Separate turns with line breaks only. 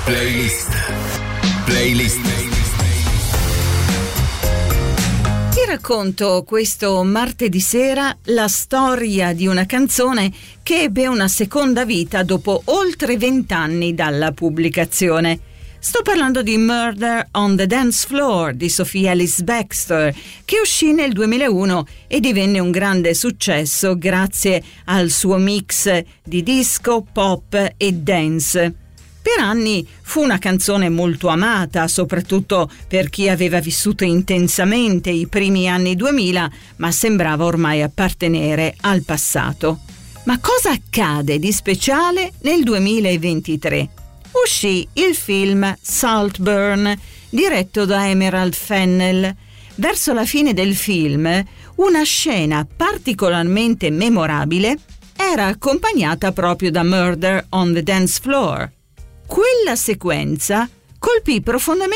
Playlist.
Ti racconto questo martedì sera la storia di una canzone che ebbe una seconda vita dopo oltre 20 anni dalla pubblicazione. Sto parlando di Murder on the Dance Floor di Sophie Ellis-Bextor, che uscì nel 2001 e divenne un grande successo grazie al suo mix di disco, pop e dance. Per anni fu una canzone molto amata, soprattutto per chi aveva vissuto intensamente i primi anni 2000, ma sembrava ormai appartenere al passato. Ma cosa accade di speciale nel 2023? Uscì il film Saltburn, diretto da Emerald Fennell. Verso la fine del film, una scena particolarmente memorabile era accompagnata proprio da Murder on the Dance Floor. Quella sequenza colpì profondamente